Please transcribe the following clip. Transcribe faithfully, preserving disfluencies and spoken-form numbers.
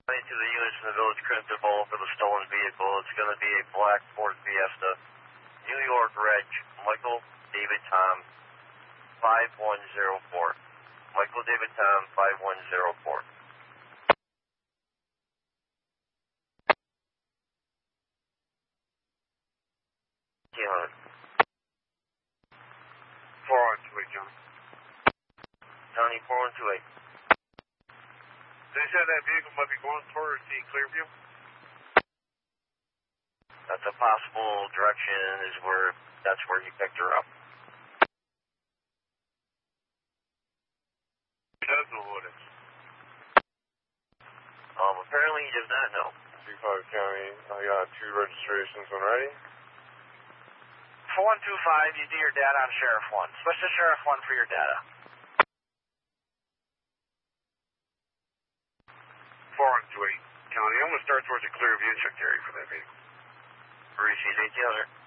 To the units in the village Cristobal for the stolen vehicle. It's going to be a black Ford Fiesta, New York Reg, Michael David Tom, five one zero four. Michael David Tom, five one zero four. four one two eight, Johnny. Johnny, four one two eight. They said that vehicle might be going towards the Clearview. That's a possible direction, is where, that's where he picked her up. He does know who it is. Um, apparently he does not know. three five County, I got two registrations when ready. four one two five, you do your data on Sheriff one. Switch to Sheriff one for your data. four one two eight, County. I'm going to start towards the Clearview check area for that vehicle. Receive eighteen hundred.